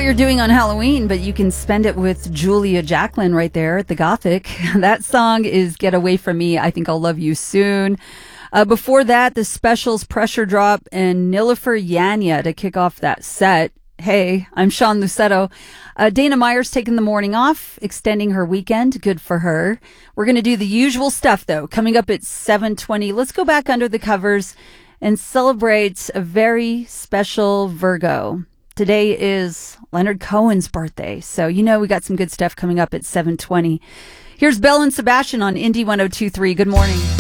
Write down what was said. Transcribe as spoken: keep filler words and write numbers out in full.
you're doing on Halloween, but you can spend it with Julia Jacqueline right there at the Gothic. That song is Get Away From Me. I Think I'll Love You Soon. Uh, before that, the Specials, Pressure Drop, and Nilüfer Yanya to kick off that set. Hey, I'm Sean Lucetto. Uh, Dana Meyer's taking the morning off, extending her weekend. Good for her. We're going to do the usual stuff, though. Coming up at seven twenty, let's go back under the covers and celebrate a very special Virgo. Today is Leonard Cohen's birthday, so you know we got some good stuff coming up at seven twenty. Here's Belle and Sebastian on Indie one oh two point three. Good morning.